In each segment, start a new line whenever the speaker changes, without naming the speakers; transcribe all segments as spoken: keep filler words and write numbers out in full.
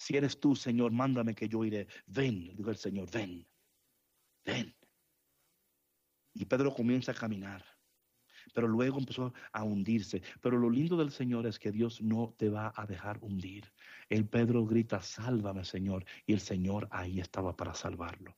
Si eres tú, Señor, mándame que yo iré. Ven, dijo el Señor, ven, ven. Y Pedro comienza a caminar, pero luego empezó a hundirse. Pero lo lindo del Señor es que Dios no te va a dejar hundir. El Pedro grita, sálvame, Señor, y el Señor ahí estaba para salvarlo.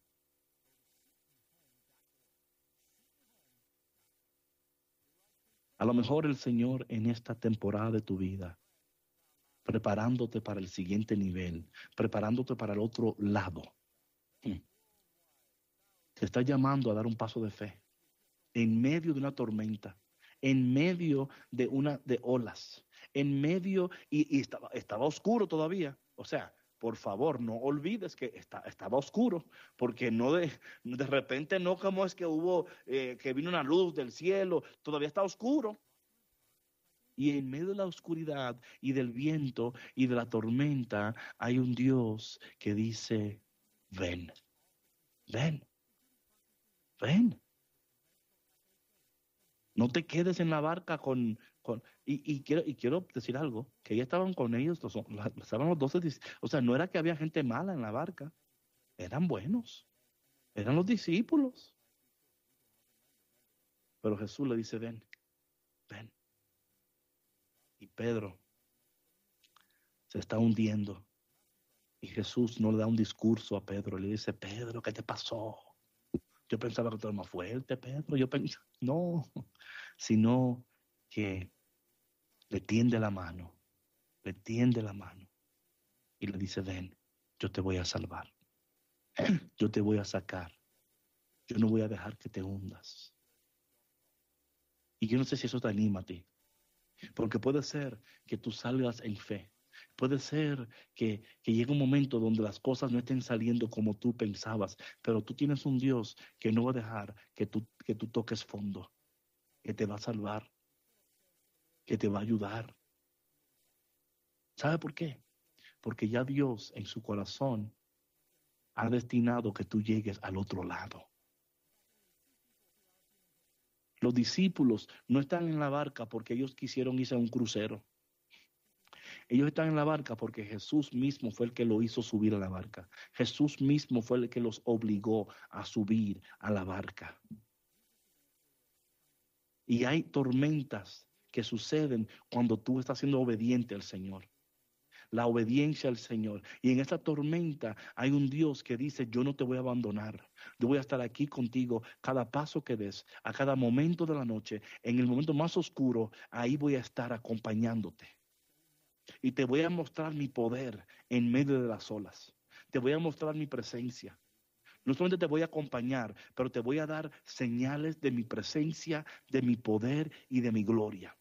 A lo mejor el Señor en esta temporada de tu vida, preparándote para el siguiente nivel, preparándote para el otro lado, te está llamando a dar un paso de fe en medio de una tormenta, en medio de una de olas, en medio y, y estaba, estaba oscuro todavía. O sea, por favor, no olvides que está, estaba oscuro, porque no de, de repente no como es que hubo, eh, que vino una luz del cielo, todavía está oscuro. Y en medio de la oscuridad y del viento y de la tormenta hay un Dios que dice, ven, ven, ven. No te quedes en la barca con... con y, y, quiero, y quiero decir algo, que ya estaban con ellos, los, estaban los doce, o sea, no era que había gente mala en la barca, eran buenos, eran los discípulos. Pero Jesús le dice, ven, ven. Y Pedro se está hundiendo. Y Jesús no le da un discurso a Pedro, le dice, Pedro, ¿qué te pasó? Yo pensaba que tú eras más fuerte, Pedro. Yo pensaba, no, sino que le tiende la mano, le tiende la mano y le dice, ven, yo te voy a salvar, yo te voy a sacar, yo no voy a dejar que te hundas. Y yo no sé si eso te anima a ti, porque puede ser que tú salgas en fe. Puede ser que, que llegue un momento donde las cosas no estén saliendo como tú pensabas, pero tú tienes un Dios que no va a dejar que tú, que tú toques fondo, que te va a salvar, que te va a ayudar. ¿Sabe por qué? Porque ya Dios en su corazón ha destinado que tú llegues al otro lado. Los discípulos no están en la barca porque ellos quisieron irse a un crucero. Ellos están en la barca porque Jesús mismo fue el que lo hizo subir a la barca. Jesús mismo fue el que los obligó a subir a la barca. Y hay tormentas que suceden cuando tú estás siendo obediente al Señor. La obediencia al Señor. Y en esta tormenta hay un Dios que dice, yo no te voy a abandonar. Yo voy a estar aquí contigo cada paso que des, a cada momento de la noche, en el momento más oscuro, ahí voy a estar acompañándote. Y te voy a mostrar mi poder en medio de las olas. Te voy a mostrar mi presencia. No solamente te voy a acompañar, pero te voy a dar señales de mi presencia, de mi poder y de mi gloria.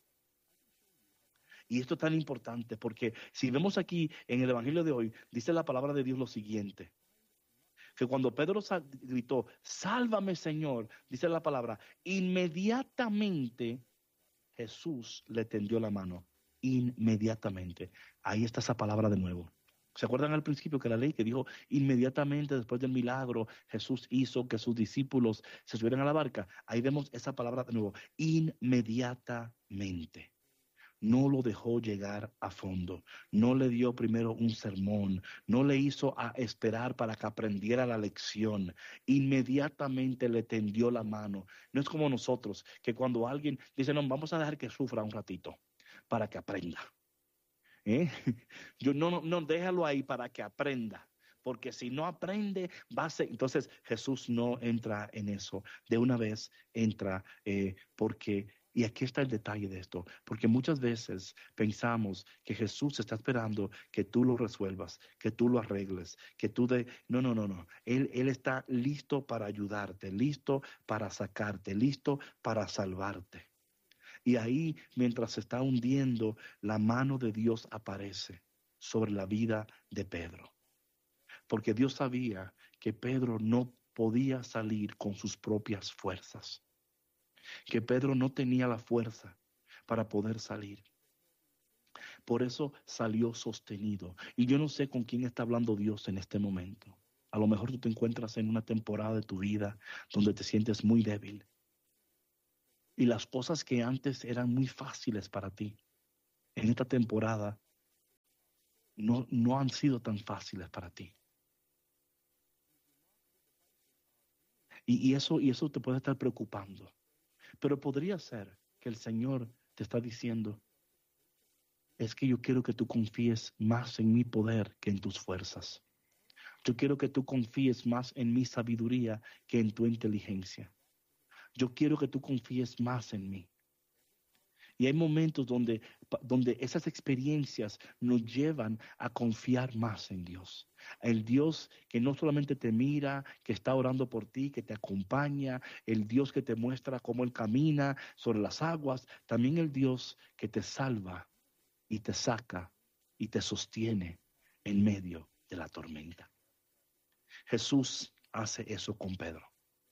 Y esto es tan importante porque si vemos aquí en el Evangelio de hoy, dice la palabra de Dios lo siguiente, que cuando Pedro gritó, sálvame Señor, dice la palabra, inmediatamente Jesús le tendió la mano, inmediatamente. Ahí está esa palabra de nuevo. ¿Se acuerdan al principio que la ley que dijo inmediatamente después del milagro Jesús hizo que sus discípulos se subieran a la barca? Ahí vemos esa palabra de nuevo, inmediatamente. No lo dejó llegar a fondo, no le dio primero un sermón, no le hizo a esperar para que aprendiera la lección, inmediatamente le tendió la mano. No es como nosotros, que cuando alguien dice, no, vamos a dejar que sufra un ratito para que aprenda. ¿Eh? Yo no, no, no, déjalo ahí para que aprenda. Porque si no aprende, va a ser... Entonces Jesús no entra en eso. De una vez entra eh, porque... Y aquí está el detalle de esto, porque muchas veces pensamos que Jesús está esperando que tú lo resuelvas, que tú lo arregles, que tú de... No, no, no, no. Él, él está listo para ayudarte, listo para sacarte, listo para salvarte. Y ahí, mientras se está hundiendo, la mano de Dios aparece sobre la vida de Pedro. Porque Dios sabía que Pedro no podía salir con sus propias fuerzas. Que Pedro no tenía la fuerza para poder salir. Por eso salió sostenido. Y yo no sé con quién está hablando Dios en este momento. A lo mejor tú te encuentras en una temporada de tu vida donde te sientes muy débil. Y las cosas que antes eran muy fáciles para ti, en esta temporada no, no han sido tan fáciles para ti. Y, y, eso, y eso te puede estar preocupando. Pero podría ser que el Señor te está diciendo, es que yo quiero que tú confíes más en mi poder que en tus fuerzas. Yo quiero que tú confíes más en mi sabiduría que en tu inteligencia. Yo quiero que tú confíes más en mí. Y hay momentos donde, donde esas experiencias nos llevan a confiar más en Dios. El Dios que no solamente te mira, que está orando por ti, que te acompaña, el Dios que te muestra cómo Él camina sobre las aguas, también el Dios que te salva y te saca y te sostiene en medio de la tormenta. Jesús hace eso con Pedro,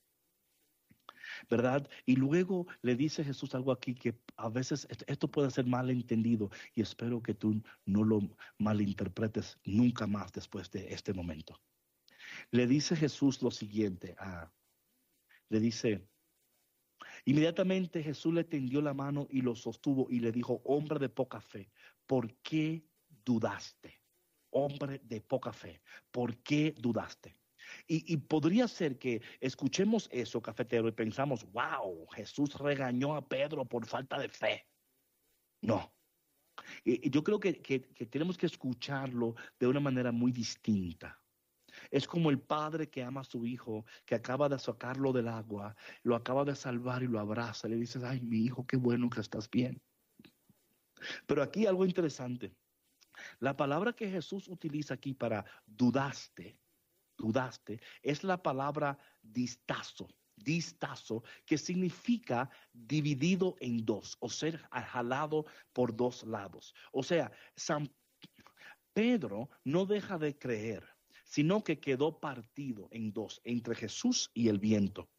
¿verdad? Y luego le dice Jesús algo aquí que a veces esto puede ser mal entendido y espero que tú no lo malinterpretes nunca más después de este momento. Le dice Jesús lo siguiente, ah, le dice, inmediatamente Jesús le tendió la mano y lo sostuvo y le dijo, hombre de poca fe, ¿por qué dudaste? Hombre de poca fe, ¿por qué dudaste? Y, y podría ser que escuchemos eso, cafetero, y pensamos, wow, Jesús regañó a Pedro por falta de fe. No. Y, y yo creo que, que, que tenemos que escucharlo de una manera muy distinta. Es como el padre que ama a su hijo, que acaba de sacarlo del agua, lo acaba de salvar y lo abraza. Le dices, ay, mi hijo, qué bueno que estás bien. Pero aquí algo interesante. La palabra que Jesús utiliza aquí para dudaste, dudaste, es la palabra distazo, distazo, que significa dividido en dos o ser jalado por dos lados. O sea, San Pedro no deja de creer, sino que quedó partido en dos, entre Jesús y el viento.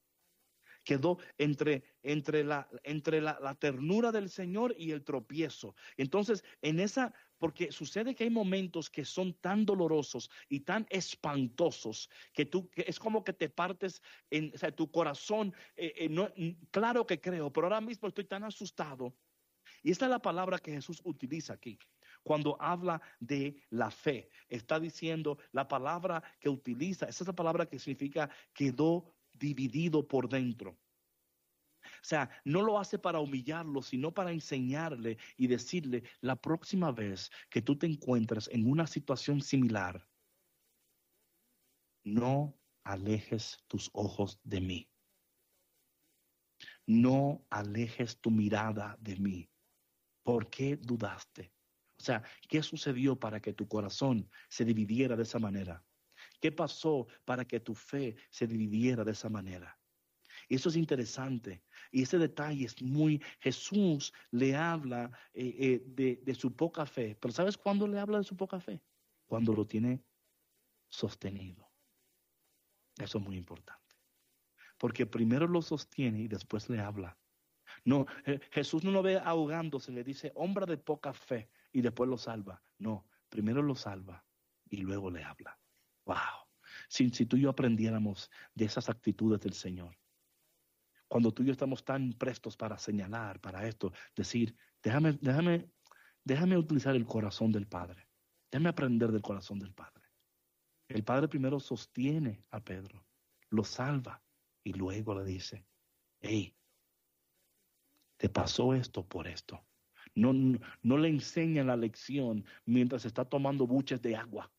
Quedó entre, entre, la, entre la, la ternura del Señor y el tropiezo. Entonces, en esa, porque sucede que hay momentos que son tan dolorosos y tan espantosos que tú, que es como que te partes en, o sea, tu corazón, eh, eh, no, claro que creo, pero ahora mismo estoy tan asustado. Y esta es la palabra que Jesús utiliza aquí. Cuando habla de la fe, está diciendo la palabra que utiliza, esa es la palabra que significa quedó dividido por dentro. O sea, no lo hace para humillarlo, sino para enseñarle y decirle, la próxima vez que tú te encuentres en una situación similar, no alejes tus ojos de mí. No alejes tu mirada de mí. ¿Por qué dudaste? O sea, ¿qué sucedió para que tu corazón se dividiera de esa manera? ¿Qué pasó para que tu fe se dividiera de esa manera? Eso es interesante. Y ese detalle es muy... Jesús le habla eh, eh, de, de su poca fe. Pero ¿sabes cuándo le habla de su poca fe? Cuando lo tiene sostenido. Eso es muy importante. Porque primero lo sostiene y después le habla. No, eh, Jesús no lo ve ahogándose, le dice, hombre de poca fe, y después lo salva. No, primero lo salva y luego le habla. Wow. Si, si tú y yo aprendiéramos de esas actitudes del Señor, cuando tú y yo estamos tan prestos para señalar, para esto, decir, déjame, déjame, déjame utilizar el corazón del Padre. Déjame aprender del corazón del Padre. El Padre primero sostiene a Pedro, lo salva y luego le dice, hey, te pasó esto por esto. No, no, no le enseña la lección mientras está tomando buches de agua.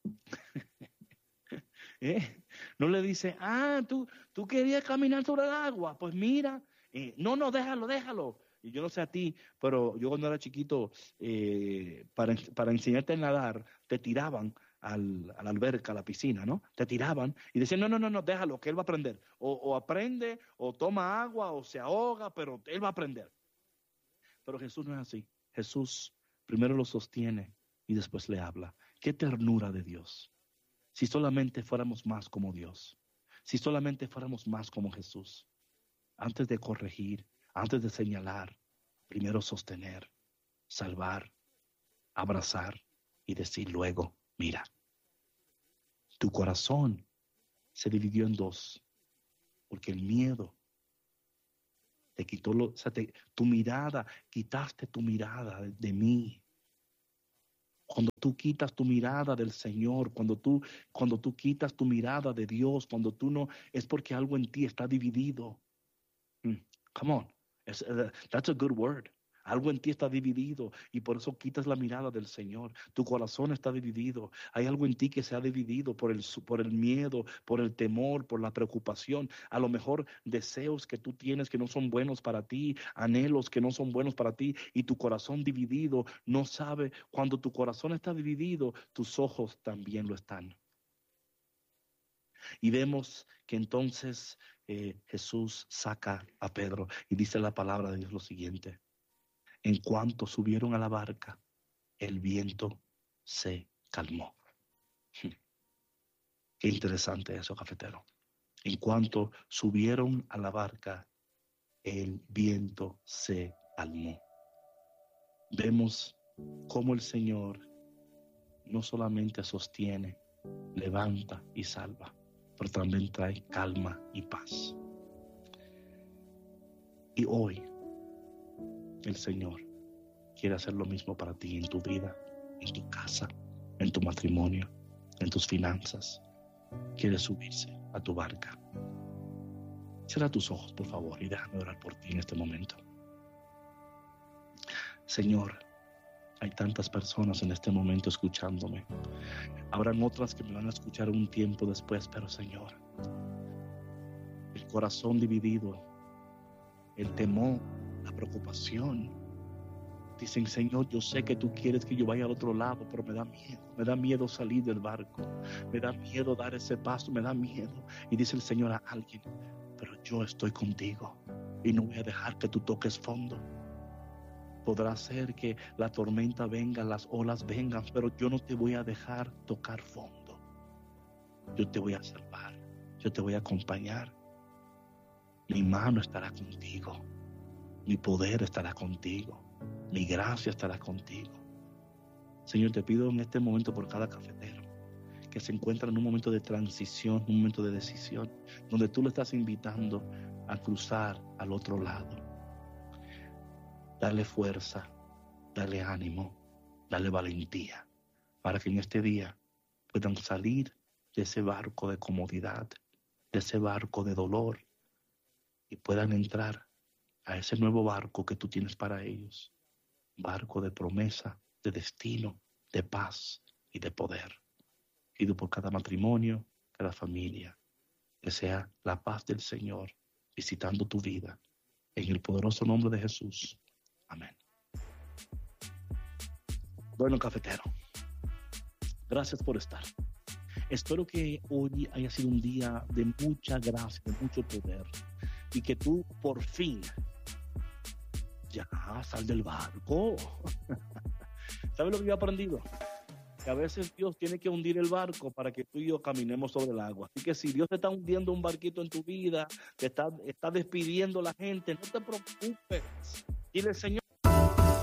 ¿Eh? No le dice, ah, tú, tú querías caminar sobre el agua, pues mira, eh, no, no, déjalo, déjalo. Y yo no sé a ti, pero yo cuando era chiquito, eh, para, para enseñarte a nadar, te tiraban al, a la alberca, a la piscina, ¿no? Te tiraban y decían, no, no, no, no, déjalo, que él va a aprender. O, o aprende, o toma agua, o se ahoga, pero él va a aprender. Pero Jesús no es así. Jesús primero lo sostiene y después le habla. Qué ternura de Dios. Si solamente fuéramos más como Dios, si solamente fuéramos más como Jesús, antes de corregir, antes de señalar, primero sostener, salvar, abrazar y decir luego, mira, tu corazón se dividió en dos, porque el miedo te quitó, lo, o sea, te, tu mirada, quitaste tu mirada de, de mí. Cuando tú quitas tu mirada del Señor, cuando tú, cuando tú quitas tu mirada de Dios, cuando tú no, es porque algo en ti está dividido. Mm, come on, es, uh, that's a good word. Algo en ti está dividido y por eso quitas la mirada del Señor. Tu corazón está dividido. Hay algo en ti que se ha dividido por el, por el miedo, por el temor, por la preocupación. A lo mejor deseos que tú tienes que no son buenos para ti, anhelos que no son buenos para ti y tu corazón dividido no sabe. Cuando tu corazón está dividido, tus ojos también lo están. Y vemos que entonces eh, Jesús saca a Pedro y dice la palabra de Dios lo siguiente. En cuanto subieron a la barca, el viento se calmó. Qué interesante eso, cafetero. En cuanto subieron a la barca, el viento se calmó. Vemos cómo el Señor no solamente sostiene, levanta y salva, pero también trae calma y paz. Y hoy el Señor quiere hacer lo mismo para ti en tu vida, en tu casa, en tu matrimonio, en tus finanzas. Quiere subirse a tu barca. Cierra tus ojos, por favor, y déjame orar por ti en este momento. Señor, hay tantas personas en este momento escuchándome. Habrán otras que me van a escuchar un tiempo después, pero Señor, el corazón dividido, el temor, la preocupación. Dicen, Señor, yo sé que tú quieres que yo vaya al otro lado, pero me da miedo. Me da miedo salir del barco. Me da miedo dar ese paso. Me da miedo. Y dice el Señor a alguien, pero yo estoy contigo y no voy a dejar que tú toques fondo. Podrá ser que la tormenta venga, las olas vengan, pero yo no te voy a dejar tocar fondo. Yo te voy a salvar. Yo te voy a acompañar. Mi mano estará contigo. Mi poder estará contigo. Mi gracia estará contigo. Señor, te pido en este momento por cada cafetero que se encuentra en un momento de transición, un momento de decisión, donde tú le estás invitando a cruzar al otro lado. Dale fuerza, dale ánimo, dale valentía, para que en este día puedan salir de ese barco de comodidad, de ese barco de dolor, y puedan entrar a ese nuevo barco que tú tienes para ellos. Barco de promesa, de destino, de paz y de poder. Pido por cada matrimonio, cada familia, que sea la paz del Señor visitando tu vida. En el poderoso nombre de Jesús. Amén. Bueno, cafetero, gracias por estar. Espero que hoy haya sido un día de mucha gracia, de mucho poder, y que tú por fin ya sal del barco. ¿Sabes lo que yo he aprendido? Que a veces Dios tiene que hundir el barco para que tú y yo caminemos sobre el agua. Así que si Dios te está hundiendo un barquito en tu vida, te está, está despidiendo a la gente, no te preocupes. Dile, Señor,